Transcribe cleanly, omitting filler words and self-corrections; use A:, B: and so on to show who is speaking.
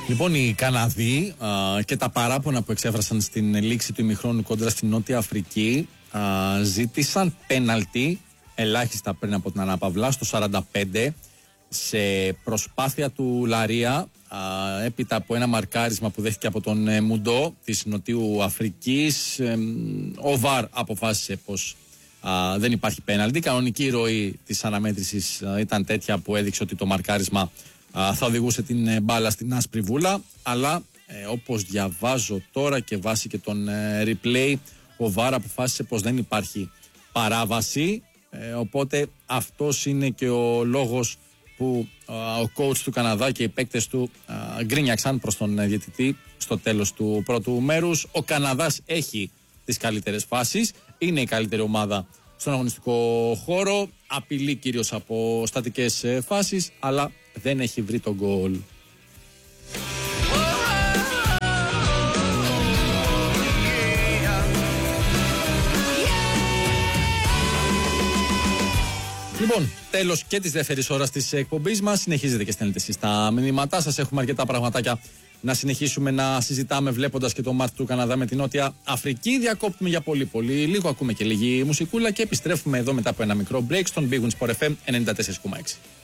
A: Λοιπόν, οι Καναδοί και τα παράπονα που εξέφρασαν στην λήξη του ημιχρόνου κόντρα στην Νότια Αφρική ζήτησαν πέναλτι ελάχιστα πριν από την αναπαυλά στο 45 σε προσπάθεια του Λαρία έπειτα από ένα μαρκάρισμα που δέχτηκε από τον Μουντό της Νοτιού Αφρικής. Ο ΒΑΡ αποφάσισε πως δεν υπάρχει πέναλτι. Η κανονική ροή της αναμέτρησης ήταν τέτοια που έδειξε ότι το μαρκάρισμα θα οδηγούσε την μπάλα στην άσπρη βούλα, αλλά όπως διαβάζω τώρα και βάσει και τον replay, ο ΒΑΡ αποφάσισε πως δεν υπάρχει παράβαση, οπότε αυτός είναι και ο λόγος που ο coach του Καναδά και οι παίκτες του γκρίνιαξαν προς τον διαιτητή στο τέλος του πρώτου μέρους. Ο Καναδάς έχει τις καλύτερες φάσεις, είναι η καλύτερη ομάδα στον αγωνιστικό χώρο, απειλεί κυρίως από στατικές φάσεις, αλλά δεν έχει βρει τον γκολ. Λοιπόν, τέλος και της δεύτερης ώρας της εκπομπής μας. Συνεχίζετε και στέλνετε εσείς τα μηνύματά σας. Έχουμε αρκετά πραγματάκια να συνεχίσουμε να συζητάμε βλέποντας και το μάτι του Καναδά με την Νότια Αφρική. Διακόπτουμε για πολύ λίγο, ακούμε και λίγη μουσικούλα και επιστρέφουμε εδώ μετά από ένα μικρό break στον Big Win Sport FM 94,6.